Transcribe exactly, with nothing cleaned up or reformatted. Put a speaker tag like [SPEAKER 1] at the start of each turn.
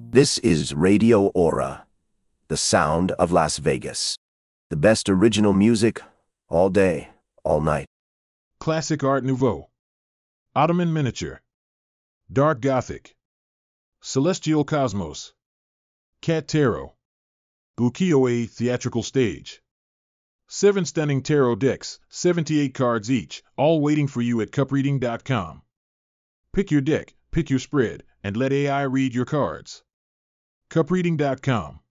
[SPEAKER 1] This is Radio Aura, the sound of Las Vegas. The best original music, all day, all night.
[SPEAKER 2] Classic Art Nouveau, Ottoman Miniature, Dark Gothic, Celestial Cosmos, Cat Tarot, Ukiyo-e Theatrical Stage. Seven stunning tarot decks, seventy-eight cards each, all waiting for you at cup reading dot com. Pick your deck, pick your spread, and let A I read your cards. cup reading dot com